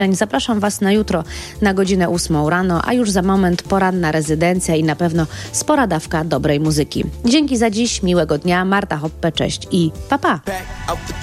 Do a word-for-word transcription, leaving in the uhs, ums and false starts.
Zapraszam Was na jutro na godzinę ósmą rano, a już za moment poranna rezydencja i na pewno spora dawka dobrej muzyki. Dzięki za dziś, miłego dnia, Marta Hoppe, cześć i pa pa!